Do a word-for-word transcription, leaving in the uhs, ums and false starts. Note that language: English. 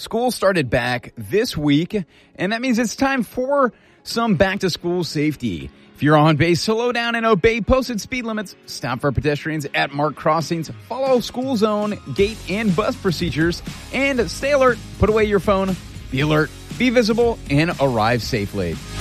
School started back this week, and that means it's time for some back-to-school safety. If you're on base, slow down and obey posted speed limits. Stop for pedestrians at marked crossings. Follow school zone, gate, and bus procedures. And stay alert. Put away your phone. Be alert. Be visible. And arrive safely.